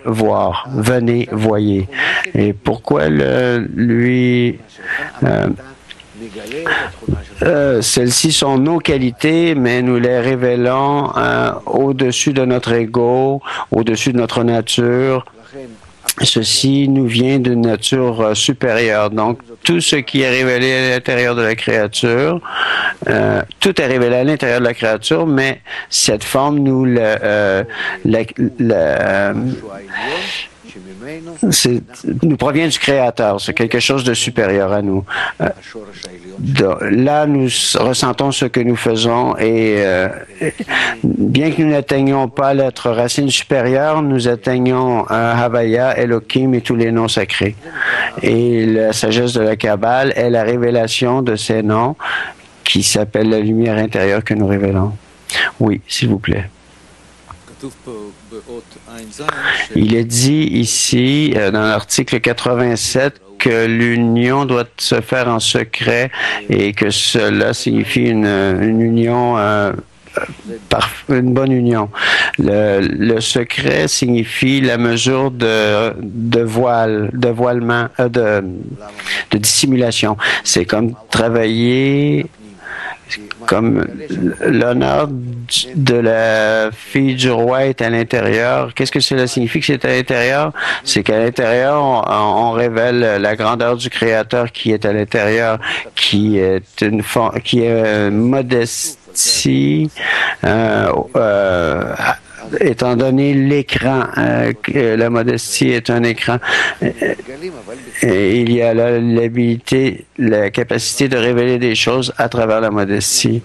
voir. Venez, voyez. Et pourquoi lui... celles-ci sont nos qualités, mais nous les révélons au-dessus de notre ego, au-dessus de notre nature. Ceci nous vient d'une nature supérieure. Donc, tout ce qui est révélé à l'intérieur de la créature, tout est révélé à l'intérieur de la créature, mais cette forme nous nous provient du Créateur. C'est quelque chose de supérieur à nous. Là, nous ressentons ce que nous faisons et bien que nous n'atteignions pas l'être racine supérieure, nous atteignons Havaya, Elohim et tous les noms sacrés. Et la sagesse de la Kabbale est la révélation de ces noms qui s'appellent la lumière intérieure que nous révélons. Oui, s'il vous plaît. Il est dit ici, dans l'article 87, que l'union doit se faire en secret et que cela signifie une union, une bonne union. Le secret signifie la mesure de voile, de voilement, de dissimulation. C'est comme travailler comme l'honneur de la fille du roi est à l'intérieur. Qu'est-ce que cela signifie que c'est à l'intérieur? C'est qu'à l'intérieur, on révèle la grandeur du Créateur qui est à l'intérieur, qui est modestie, étant donné l'écran, la modestie est un écran, et il y a l'habilité, la capacité de révéler des choses à travers la modestie,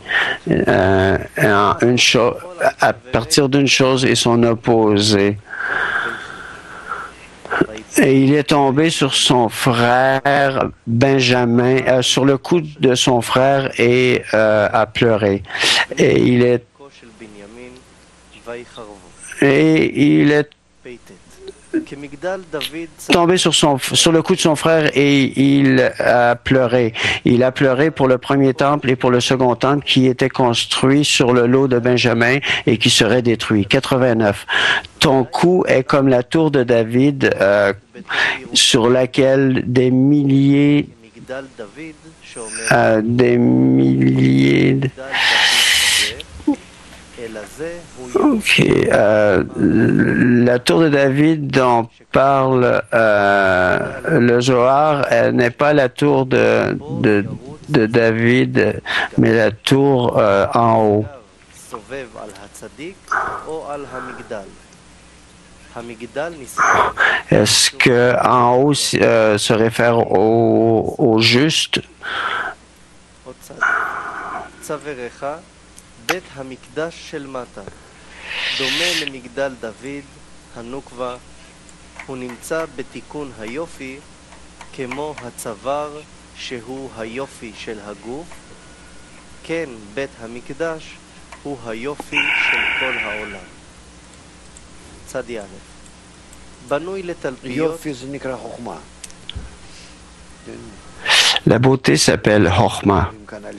à partir d'une chose et son opposé. Et il est tombé sur son frère Benjamin, sur le cou de son frère et a pleuré. Et il est tombé sur le cou de son frère et il a pleuré. Il a pleuré pour le premier temple et pour le second temple qui était construit sur le lot de Benjamin et qui serait détruit. 89. Ton cou est comme la tour de David sur laquelle des milliers la tour de David dont parle le Zohar, elle n'est pas la tour de David, mais la tour en haut. Est-ce que en haut se réfère au juste? בית המקדש של מטה, דומה למגדל דוד, הנוקבה, הוא נמצא בתיקון היופי כמו הצוואר שהוא היופי של הגוף, כן בית המקדש הוא היופי של כל העולם. צדי א', בנוי לתלפיות... יופי זה נקרא חוכמה. La beauté s'appelle Chokhmah.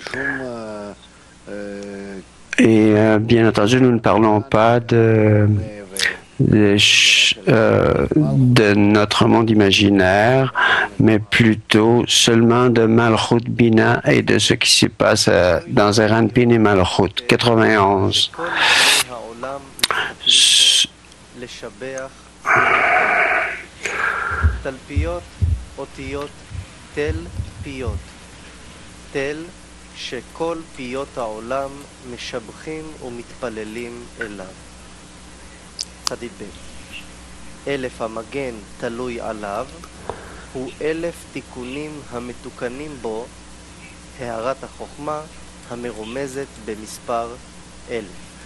Et bien entendu, nous ne parlons pas de notre monde imaginaire, mais plutôt seulement de Malchut Bina et de ce qui se passe dans Zeranpin et Malchut. 91. שכל פיות העולם משבחים ומתפללים אליו. צדיד ב' אלף המגן תלוי עליו, הוא 1000 תיקונים המתוקנים בו, הערת החוכמה המרומזת במספר 1000.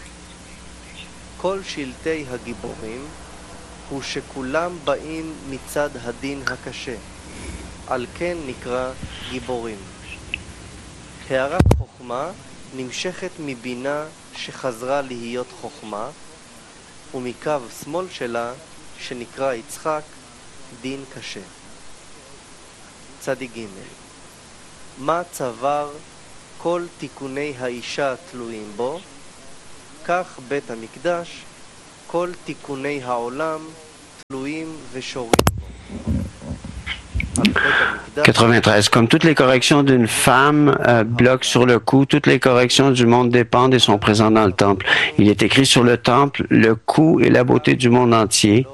כל שלטי הגיבורים הוא שכולם באים מצד הדין הקשה, על כן נקרא גיבורים. הערת חוכמה נמשכת מבינה שחזרה להיות חוכמה, ומקו שמאל שלה, שנקרא יצחק, דין קשה. צדי ג' מה צוואר כל תיקוני האישה תלויים בו, כך בית המקדש כל תיקוני העולם 93. Comme toutes les corrections d'une femme bloquent sur le cou, toutes les corrections du monde dépendent et sont présentes dans le temple. Il est écrit sur le temple, le cou et la beauté du monde entier.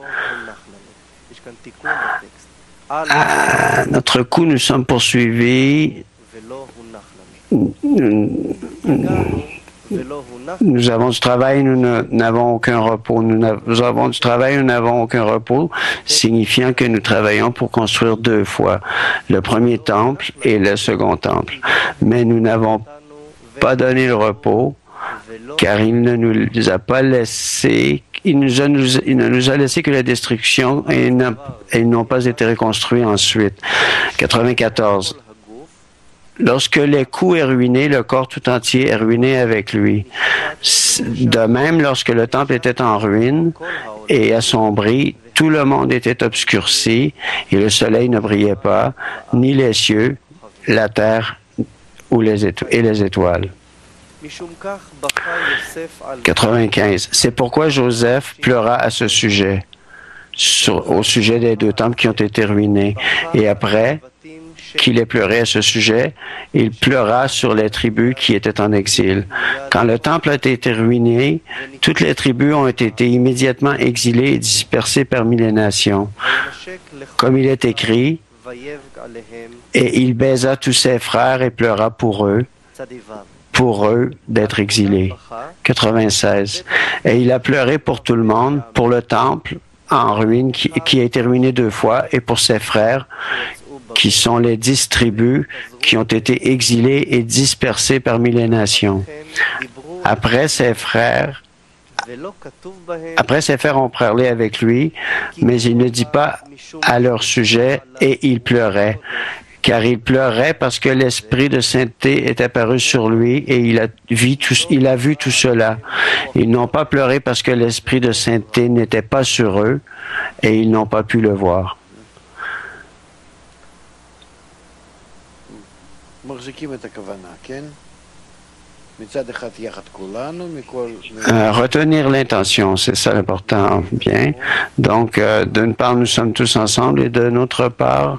À notre cou, nous sommes poursuivis. Nous avons du travail, nous n'avons aucun repos. Nous avons du travail, nous n'avons aucun repos, signifiant que nous travaillons pour construire deux fois, le premier temple et le second temple. Mais nous n'avons pas donné le repos, car il ne nous a pas laissé, il ne nous a laissé que la destruction et ils n'ont pas été reconstruits ensuite. 94. Lorsque le cou est ruiné, le corps tout entier est ruiné avec lui. De même, lorsque le temple était en ruine et assombri, tout le monde était obscurci et le soleil ne brillait pas, ni les cieux, la terre et les étoiles. 95. C'est pourquoi Joseph pleura à ce sujet, au sujet des deux temples qui ont été ruinés. Et après qu'il ait pleuré à ce sujet, il pleura sur les tribus qui étaient en exil. Quand le temple a été ruiné, toutes les tribus ont été immédiatement exilées et dispersées parmi les nations. Comme il est écrit, et il baisa tous ses frères et pleura pour eux d'être exilés. 96. Et il a pleuré pour tout le monde, pour le temple en ruine qui a été ruiné deux fois, et pour ses frères, qui sont les 10 tribus qui ont été exilées et dispersées parmi les nations. Après, ses frères ont parlé avec lui, mais il ne dit pas à leur sujet, et il pleurait. Car il pleurait parce que l'esprit de sainteté est apparu sur lui et il a vu tout cela. Ils n'ont pas pleuré parce que l'esprit de sainteté n'était pas sur eux et ils n'ont pas pu le voir. Retenir l'intention, c'est ça l'important. Bien. Donc, d'une part, nous sommes tous ensemble et de notre part,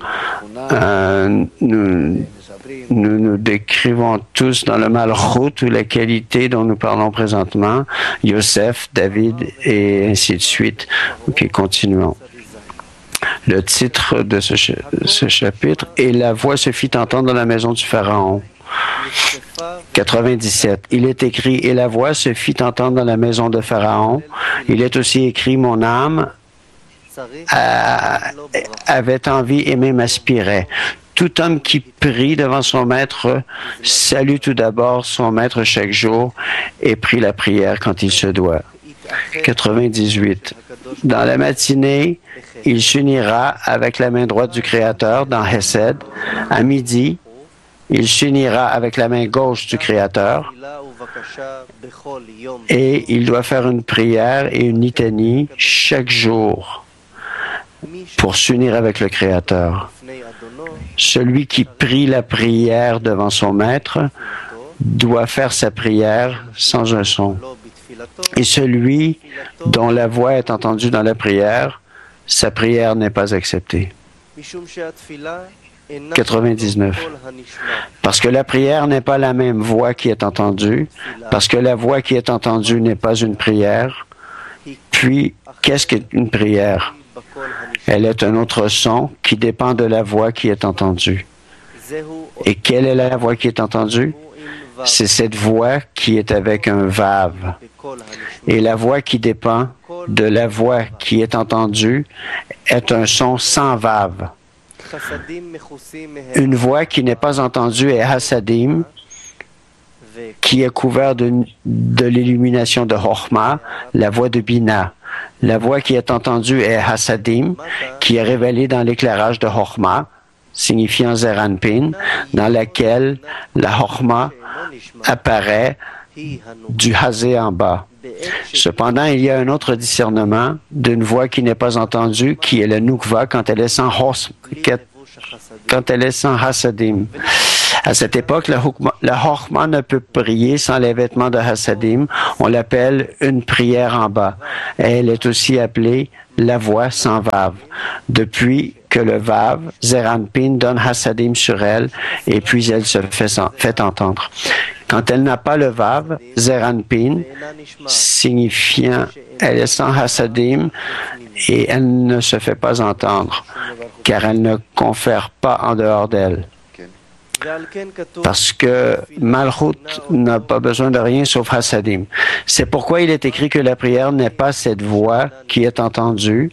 nous décrivons tous dans le Malchut ou la qualité dont nous parlons présentement, Yosef, David et ainsi de suite. OK, continuons. Le titre de ce chapitre « Et la voix se fit entendre dans la maison du Pharaon ». 97. Il est écrit « Et la voix se fit entendre dans la maison de Pharaon ». Il est aussi écrit « Mon âme avait envie et même aspirait ». Tout homme qui prie devant son maître salue tout d'abord son maître chaque jour et prie la prière quand il se doit. 98. Dans la matinée, il s'unira avec la main droite du Créateur dans Hesed. À midi, il s'unira avec la main gauche du Créateur et il doit faire une prière et une litanie chaque jour pour s'unir avec le Créateur. Celui qui prie la prière devant son maître doit faire sa prière sans un son. Et celui dont la voix est entendue dans la prière, sa prière n'est pas acceptée. 99. Parce que la prière n'est pas la même voix qui est entendue, parce que la voix qui est entendue n'est pas une prière. Puis, qu'est-ce qu'une prière? Elle est un autre son qui dépend de la voix qui est entendue. Et quelle est la voix qui est entendue? C'est cette voix qui est avec un vav. Et la voix qui dépend de la voix qui est entendue est un son sans vav. Une voix qui n'est pas entendue est hasadim, qui est couvert de l'illumination de Chochma, la voix de Bina. La voix qui est entendue est hasadim, qui est révélée dans l'éclairage de Chochma, signifiant Zeranpin, dans laquelle la Chochma apparaît du Hazé en bas. Cependant, il y a un autre discernement d'une voix qui n'est pas entendue, qui est le Nukva quand elle est sans hasadim. À cette époque, la Chokhmah ne peut prier sans les vêtements de Hasadim. On l'appelle une prière en bas. Elle est aussi appelée la voix sans Vav. Depuis que le Vav, Zeranpin, donne Hasadim sur elle et puis elle se fait entendre. Quand elle n'a pas le Vav, Zeranpin, signifiant elle est sans Hasadim et elle ne se fait pas entendre, car elle ne confère pas en dehors d'elle. Parce que Malchut n'a pas besoin de rien sauf Hasadim. C'est pourquoi il est écrit que la prière n'est pas cette voix qui est entendue,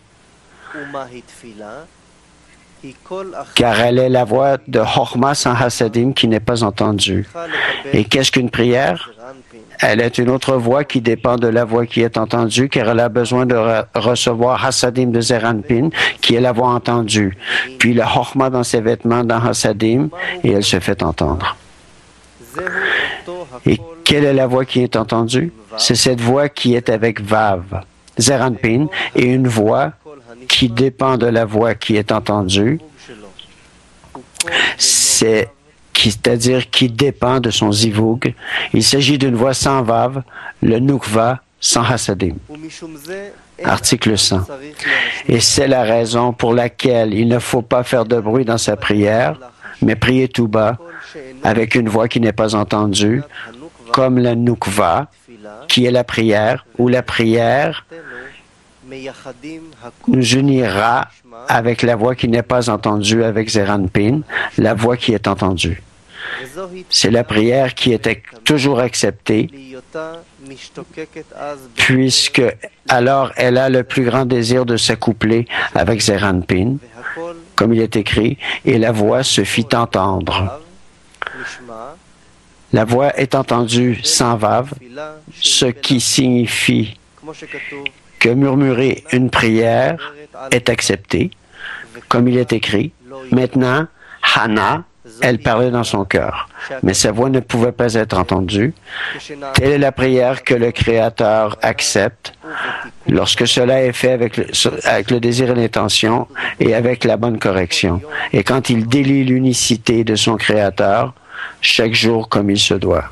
car elle est la voix de Chokhmah sans Hasadim qui n'est pas entendue. Et qu'est-ce qu'une prière? Elle est une autre voix qui dépend de la voix qui est entendue, car elle a besoin de recevoir Hasadim de Zeranpin, qui est la voix entendue. Puis le Chokhmah dans ses vêtements dans Hasadim, et elle se fait entendre. Et quelle est la voix qui est entendue? C'est cette voix qui est avec Vav, Zeranpin, et une voix qui dépend de la voix qui est entendue, c'est-à-dire qui dépend de son zivug. Il s'agit d'une voix sans Vav, le Nukva, sans Hasadim. Article 100. Et c'est la raison pour laquelle il ne faut pas faire de bruit dans sa prière, mais prier tout bas, avec une voix qui n'est pas entendue, comme la Nukva, qui est la prière, ou la prière nous unira avec la voix qui n'est pas entendue avec Zeranpin, la voix qui est entendue. C'est la prière qui est toujours acceptée, puisque alors elle a le plus grand désir de s'accoupler avec Zeranpin, comme il est écrit, et la voix se fit entendre. La voix est entendue sans Vav, ce qui signifie que murmurer une prière est accepté, comme il est écrit. Maintenant, Hannah, elle parlait dans son cœur, mais sa voix ne pouvait pas être entendue. Telle est la prière que le Créateur accepte lorsque cela est fait avec le désir et l'intention et avec la bonne correction. Et quand il délie l'unicité de son Créateur, chaque jour comme il se doit.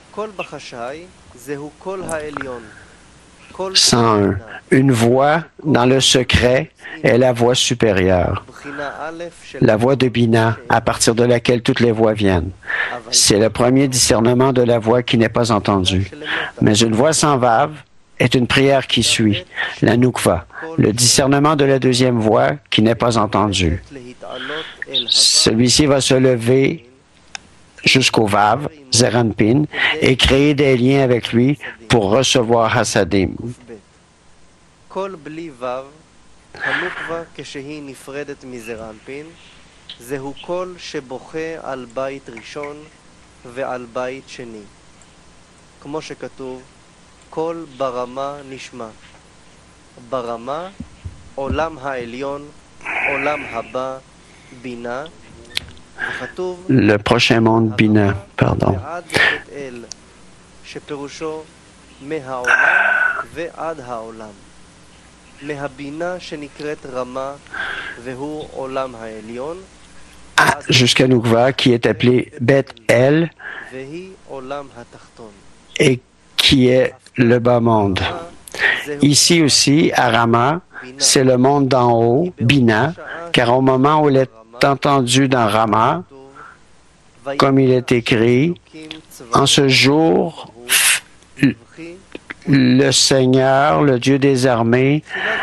101. Une voix dans le secret est la voix supérieure, la voix de Bina, à partir de laquelle toutes les voix viennent. C'est le premier discernement de la voix qui n'est pas entendue. Mais une voix sans Vav est une prière qui suit, la Nukva, le discernement de la deuxième voix qui n'est pas entendue. Celui-ci va se lever jusqu'au Vav, Zeranpin, et créer des liens avec lui pour recevoir Hasadim. הנוקבה כשהיא נפרדת מזרנפין, זהו קול שבוכה על בית ראשון ועל בית שני. כמו שכתוב, קול ברמה נשמע. ברמה, עולם העליון, עולם הבא, בינה, וכתוב, le prochain monde Bina, pardon. ועד בית אל, שפירושו מהעולם ועד העולם. Jusqu'à Nukva, qui est appelé Beth El, et qui est le bas monde. Ici aussi, à Rama, c'est le monde d'en haut, Bina, car au moment où il est entendu dans Rama, comme il est écrit, en ce jour, le Seigneur, le Dieu des armées,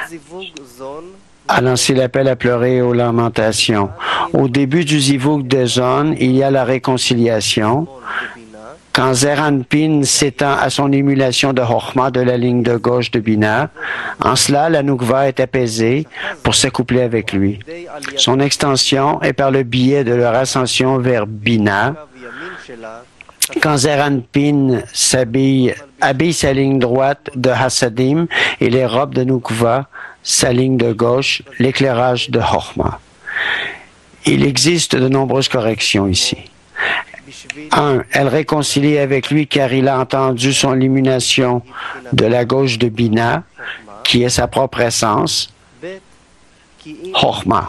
a lancé l'appel à pleurer et aux lamentations. Au début du zivug de Zon, il y a la réconciliation. Quand Zeranpin s'étend à son émulation de Chokhmah de la ligne de gauche de Bina, en cela, la Nukva est apaisée pour s'accoupler avec lui. Son extension est par le biais de leur ascension vers Bina. Quand Zeranpin habille sa ligne droite de Hasadim et les robes de Nukva, sa ligne de gauche, l'éclairage de Chokhmah. Il existe de nombreuses corrections ici. 1. Elle réconcilie avec lui car il a entendu son illumination de la gauche de Bina, qui est sa propre essence. Chokhmah.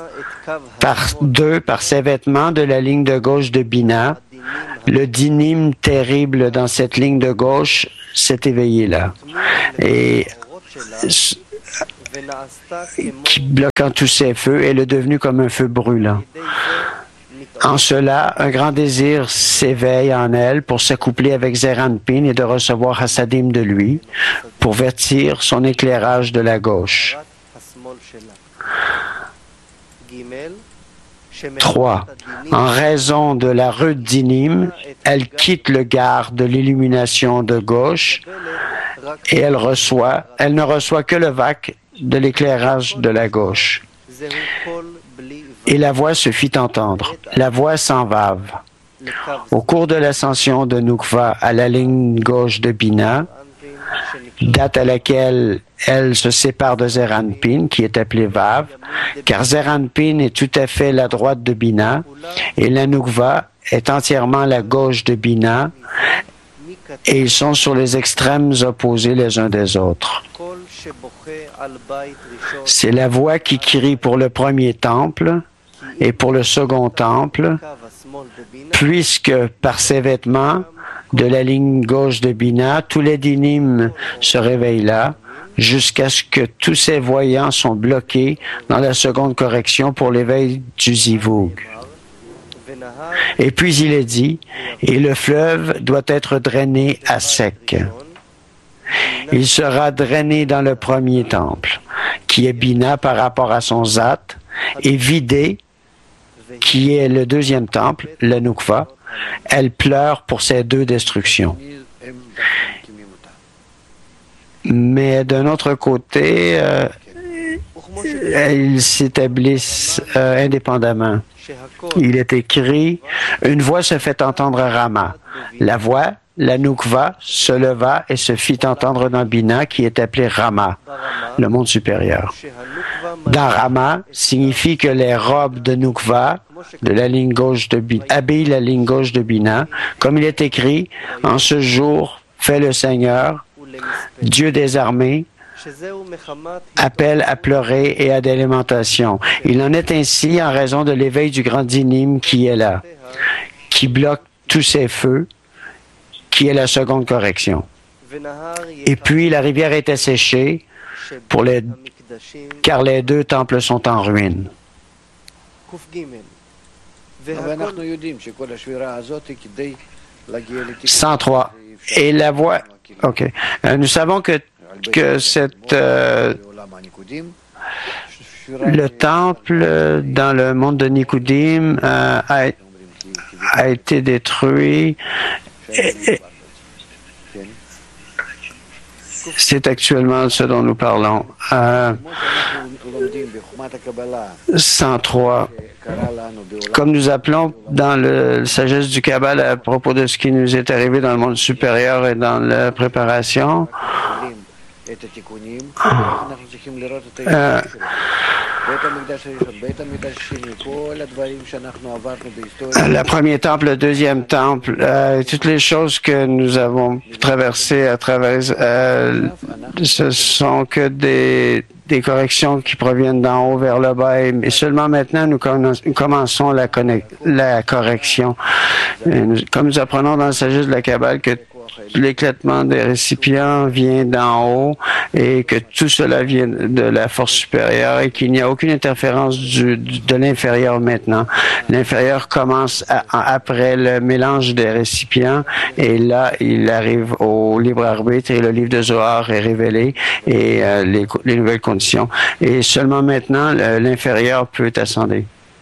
Par ses vêtements de la ligne de gauche de Bina, le dinim terrible dans cette ligne de gauche s'est éveillé là. Et qui, bloquant tous ces feux, elle est devenue comme un feu brûlant. En cela, un grand désir s'éveille en elle pour s'accoupler avec Zeranpin et de recevoir Hasadim de lui, pour vertir son éclairage de la gauche. 3. En raison de la rude dinim, elle quitte le garde de l'illumination de gauche et elle ne reçoit que le vac de l'éclairage de la gauche. Et la voix se fit entendre, la voix sans vave. Au cours de l'ascension de Nukva à la ligne gauche de Bina, date à laquelle elle se sépare de Zeranpin, qui est appelée Vav, car Zeranpin est tout à fait la droite de Bina, et la Nukva est entièrement la gauche de Bina, et ils sont sur les extrêmes opposés les uns des autres. C'est la voix qui crie pour le premier temple et pour le second temple, puisque par ses vêtements de la ligne gauche de Bina, tous les dinim se réveillent là, jusqu'à ce que tous ces voyants sont bloqués dans la seconde correction pour l'éveil du Zivug. Et puis il est dit, et le fleuve doit être drainé à sec. Il sera drainé dans le premier temple, qui est Bina par rapport à son Zat, et vidé, qui est le deuxième temple, le Nukva. Elle pleure pour ces deux destructions. Mais d'un autre côté, ils s'établissent indépendamment. Il est écrit, une voix se fait entendre à Rama. La voix, la Nukva, se leva et se fit entendre dans Bina, qui est appelé Rama, le monde supérieur. Dans Rama signifie que les robes de Nukva, de la ligne gauche de Bina, habillent la ligne gauche de Bina, comme il est écrit, en ce jour, fait le Seigneur, Dieu des armées, appelle à pleurer et à des lamentations. Il en est ainsi en raison de l'éveil du grand dinim qui est là, qui bloque tous ces feux, qui est la seconde correction. Et puis la rivière est asséchée car les deux temples sont en ruine. 103. Et la voix... OK. Nous savons que le temple dans le monde de Nikudim a été détruit. C'est actuellement ce dont nous parlons. 103. Comme nous appelons dans la sagesse du Kabbal à propos de ce qui nous est arrivé dans le monde supérieur et dans la préparation, le premier temple, le deuxième temple, toutes les choses que nous avons traversées à travers, ce sont que des corrections qui proviennent d'en haut vers le bas, et seulement maintenant nous commençons la correction. Comme nous apprenons dans la sagesse de la Kabbale que l'éclatement des récipients vient d'en haut et que tout cela vient de la force supérieure et qu'il n'y a aucune interférence de l'inférieur maintenant. L'inférieur commence après le mélange des récipients et là, il arrive au libre arbitre et le livre de Zohar est révélé et les nouvelles conditions. Et seulement maintenant, l'inférieur peut ascender.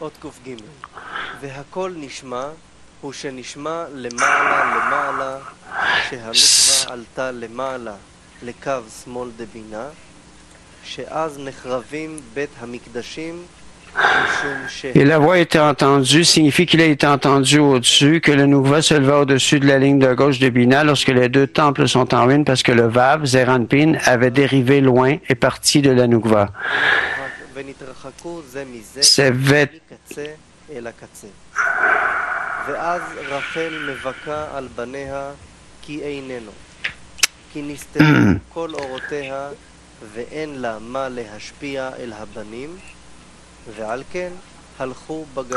Et la voix était entendue signifie qu'il a été entendu au-dessus, que le Nukva se leva au-dessus de la ligne de gauche de Bina lorsque les deux temples sont en ruine parce que le Vav, Zeranpin, avait dérivé loin et parti de la Nukva. Ces vêtements ואז רחל מבכה על בניה כי איננו, כי נסתרו כל אורותיה ואין לה מה להשפיע אל הבנים, ועל כן הלכו בגלות.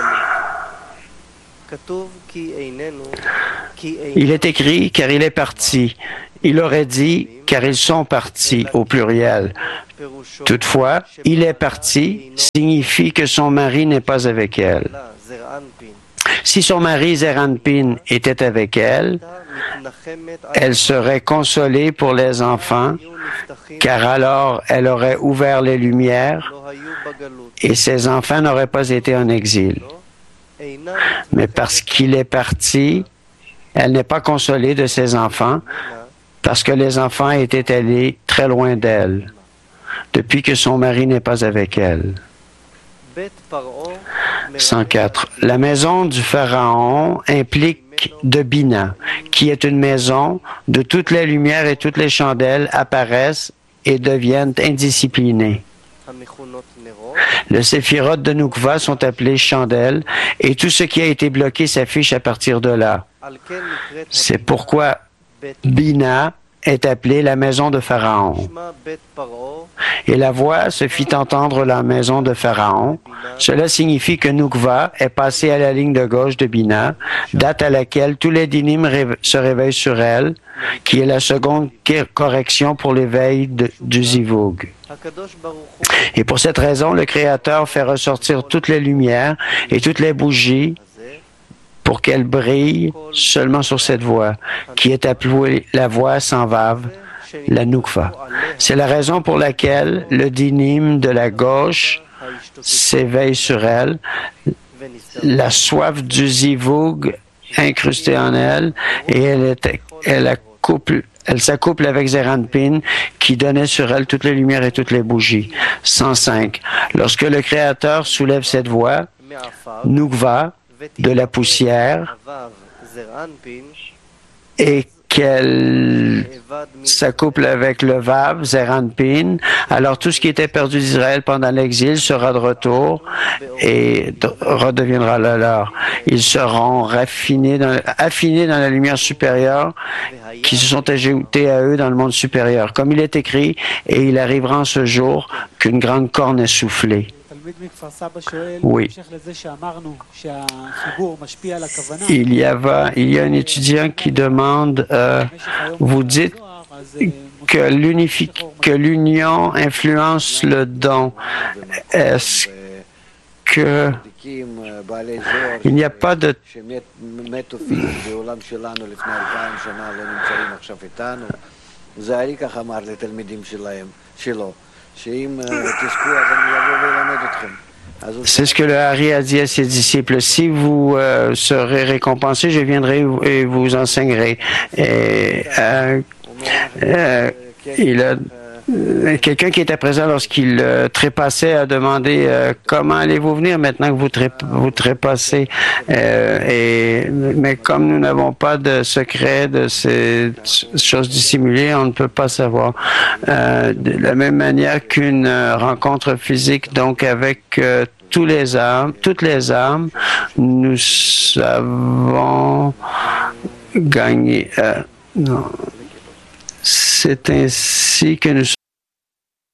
כתוב כי איננו, Il est écrit car il est parti. Il aurait dit car ils sont partis au pluriel. פירושו Toutefois, il est parti signifie que son mari n'est pas avec elle. זרענפין. Si son mari Zeranpin était avec elle, מתנחמת על elle serait consolée pour les enfants, היו נפתחים car alors elle aurait ouvert les lumières לא היו בגלות. et ses enfants n'auraient pas été en exil. אינם Mais parce qu'il est parti, elle n'est pas consolée de ses enfants, parce que les enfants étaient allés très loin d'elle, depuis que son mari n'est pas avec elle. בית פרעה 104. La maison du Pharaon implique de Bina, qui est une maison de toutes les lumières et toutes les chandelles apparaissent et deviennent indisciplinées. המכונות נרות, Le séphiroth de Nukva sont appelés chandelles et tout ce qui a été bloqué s'affiche à partir de là. על כן נקראת C'est pourquoi בית Bina est appelée la maison de Pharaon. שמה בית פרעה Et la voix se fit entendre la maison de Pharaon. Cela signifie que Nukva est passé à la ligne de gauche de Bina, date à laquelle tous les dynim se réveillent sur elle, qui est la seconde correction pour l'éveil du Zivug. הקדוש ברוך הוא Et pour cette raison, le Créateur fait ressortir toutes les lumières et toutes les bougies הזה pour qu'elles brillent seulement sur cette voie, qui est appelée la voie sans vave, la Nukva. C'est la raison pour laquelle le dynim de la gauche s'éveille sur elle, la soif du zivug incrustée en elle, et elle s'accouple avec Zeranpin, qui donnait sur elle toutes les lumières et toutes les bougies. 105. Lorsque le Créateur soulève cette voie, מעפר Nukva, de la poussière, הוו זרענפין et qu'elle אבד מן s'accouple avec le Vav, Zeranpin, alors tout ce qui était perdu d'Israël pendant l'exil sera de retour et redeviendra le leur. Ils seront affinés dans la lumière supérieure qui se sont ajoutés à eux dans le monde supérieur. Comme il est écrit, et il arrivera en ce jour qu'une grande corne est soufflée. תלמיד מכפר סבא שואל, Oui. בהמשך לזה שאמרנו שהחיבור משפיע על הכוונה. Il y a un étudiant qui demande, vous dites que l'union influence le don. Est-ce que il n'y a pas de שמתו פיזית בעולם שלנו לפני 2000 שנה לא נמצאים עכשיו איתנו. זה הארי כך אמר לתלמידים שלו, שאם תזכו אז אני אבוא ואלמד אתכם. C'est ce que le Hari a dit à ses disciples. Si vous serez récompensés, je viendrai et vous enseignerai. Et, il a quelqu'un qui était présent lorsqu'il trépassait a demandé comment allez-vous venir maintenant que vous trépassez. Mais comme nous n'avons pas de secret de ces choses dissimulées, on ne peut pas savoir. De la même manière qu'une rencontre physique, donc avec toutes les âmes, nous avons gagné. Non. C'est ainsi que nous sommes